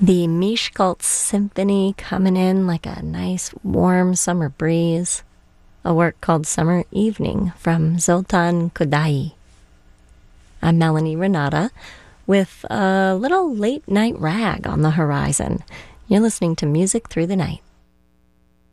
The Miskolc Symphony coming in like a nice warm summer breeze. A work called Summer Evening from Zoltan Kodaly. I'm Melanie Renata with a little late night rag on the horizon. You're listening to Music Through the Night.